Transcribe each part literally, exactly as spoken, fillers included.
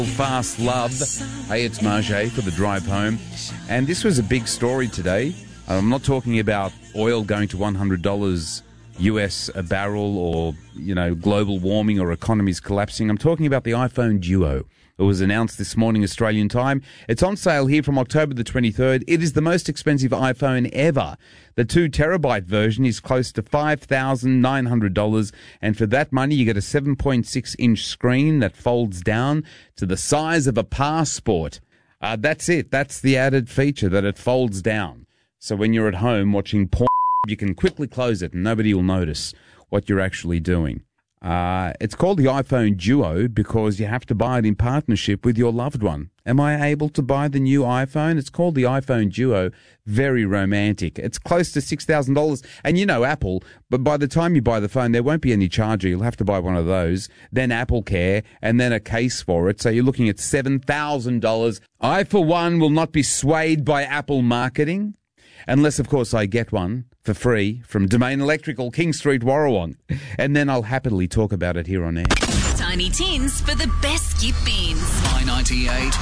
Fast Love. Hey, it's Marjay for the drive home. And this was a big story today. I'm not talking about oil going to one hundred dollars U S a barrel or, you know, global warming or economies collapsing. I'm talking about the iPhone Duo. It was announced this morning, Australian time. It's on sale here from October the twenty-third. It is the most expensive iPhone ever. The two terabyte version is close to five thousand nine hundred dollars. And for that money, you get a seven point six inch screen that folds down to the size of a passport. Uh, that's it. That's the added feature, that it folds down. So when you're at home watching porn, you can quickly close it and nobody will notice what you're actually doing. Uh, it's called the iPhone Duo because you have to buy it in partnership with your loved one. Am I able to buy the new iPhone? It's called the iPhone Duo. Very romantic. It's close to six thousand dollars. And you know Apple, but by the time you buy the phone, there won't be any charger. You'll have to buy one of those, then Apple Care, and then a case for it. So you're looking at seven thousand dollars. I, for one, will not be swayed by Apple marketing. Unless, of course, I get one for free from Domain Electrical, King Street, Warrawong. And then I'll happily talk about it here on air. Tiny Tins for the best skip beans. I ninety-eight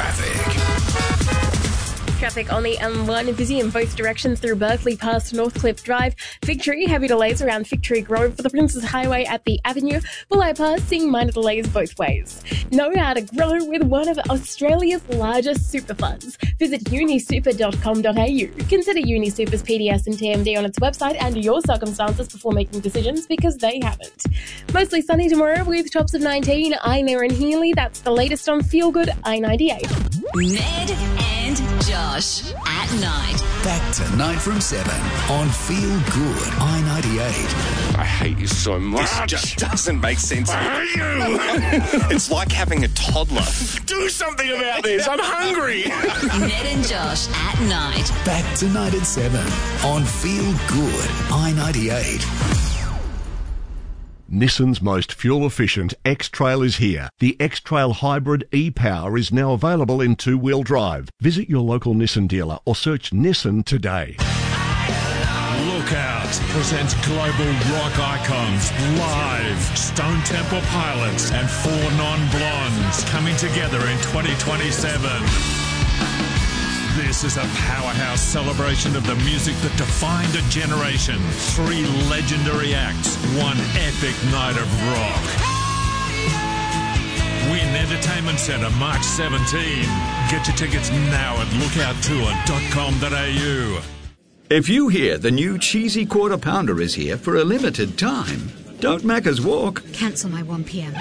Traffic. Traffic on the M one, busy in both directions through Berkeley past Northcliffe Drive. Victory, heavy delays around Victory Grove for the Princes Highway at the Avenue. Bulleye Pass, seeing minor delays both ways. Know how to grow with one of Australia's largest super funds. Visit unisuper dot com dot a u. Consider UniSuper's P D S and T M D on its website and your circumstances before making decisions, because they haven't. Mostly sunny tomorrow with tops of nineteen. I'm Erin Healy. That's the latest on Feel Good I ninety-eight. Ned and Josh at night. Back tonight from seven on Feel Good I ninety-eight. I hate you so much. This just doesn't make sense. I hate you. It's like having a toddler. Do something about this. I'm hungry. Ned and Josh at night. Back tonight at seven on Feel Good I ninety-eight. Nissan's most fuel-efficient X-Trail is here. The X-Trail Hybrid e-Power is now available in two-wheel drive. Visit your local Nissan dealer or search Nissan today. Lookout presents global rock icons live. Stone Temple Pilots and Four Non-Blondes coming together in twenty twenty-seven. This is a powerhouse celebration of the music that defined a generation. Three legendary acts, one epic night of rock. Win Entertainment Centre March seventeenth. Get your tickets now at lookout tour dot com dot a u. If you hear the new cheesy quarter pounder is here for a limited time, don't Macca's walk. Cancel my one p.m.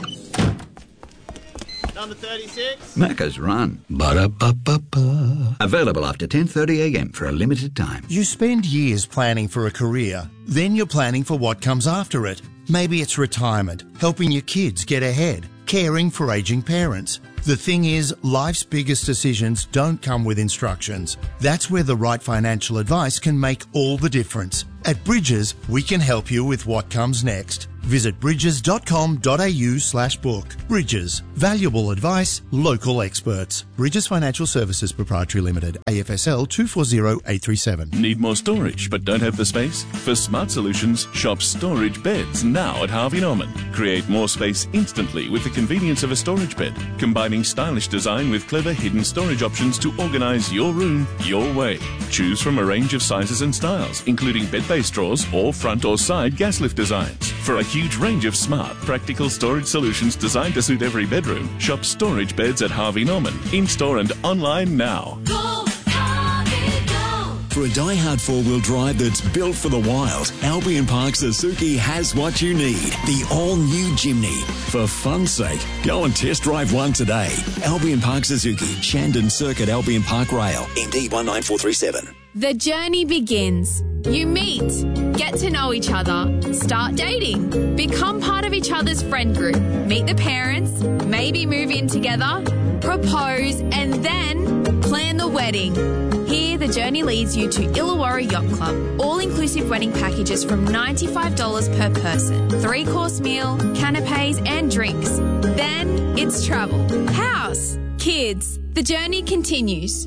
Number thirty-six. Macca's run. Ba-da-ba-ba-ba. Available after ten thirty a.m. for a limited time. You spend years planning for a career. Then you're planning for what comes after it. Maybe it's retirement, helping your kids get ahead, caring for aging parents. The thing is, life's biggest decisions don't come with instructions. That's where the right financial advice can make all the difference. At Bridges, we can help you with what comes next. Visit bridges dot com dot a u slash book. Bridges. Valuable advice, local experts. Bridges Financial Services Proprietary Limited. A F S L two four zero eight three seven. Need more storage but don't have the space? For Smart Solutions, shop Storage Beds now at Harvey Norman. Create more space instantly with the convenience of a storage bed, combining stylish design with clever hidden storage options to organise your room your way. Choose from a range of sizes and styles, including bed-based drawers or front or side gas lift designs. For a huge range of smart, practical storage solutions designed to suit every bedroom, shop Storage Beds at Harvey Norman, in-store and online now. Go, Harvey, go. For a die-hard four-wheel drive that's built for the wild, Albion Park Suzuki has what you need. The all-new Jimny. For fun's sake, go and test drive one today. Albion Park Suzuki, Shandon Circuit, Albion Park Rail, M D one nine four three seven. The journey begins. You meet, get to know each other, start dating, become part of each other's friend group, meet the parents, maybe move in together, propose, and then plan the wedding. Here, the journey leads you to Illawarra Yacht Club. All-inclusive wedding packages from ninety-five dollars per person. Three-course meal, canapes, and drinks. Then it's travel, house, kids. The journey continues.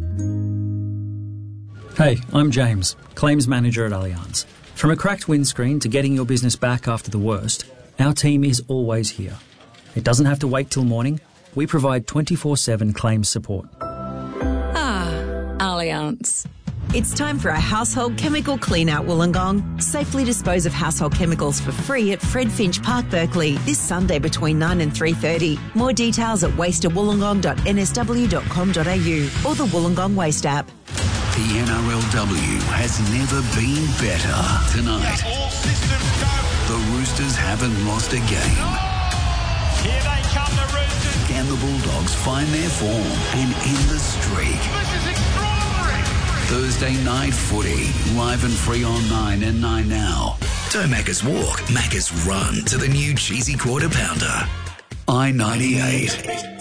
Hey, I'm James, Claims Manager at Allianz. From a cracked windscreen to getting your business back after the worst, our team is always here. It doesn't have to wait till morning. We provide twenty-four seven claims support. Ah, Allianz. It's time for a household chemical clean-out Wollongong. Safely dispose of household chemicals for free at Fred Finch Park, Berkeley, this Sunday between nine and three thirty. More details at waste wollongong dot n s w dot com dot a u or the Wollongong Waste app. The N R L W has never been better. Tonight, the Roosters haven't lost a game. Here they come, the Roosters. Can the Bulldogs find their form and end the streak? This is extraordinary. Thursday night footy, live and free on nine and nine now. Don't Macca's walk, Macca's run to the new cheesy quarter pounder. I ninety-eight.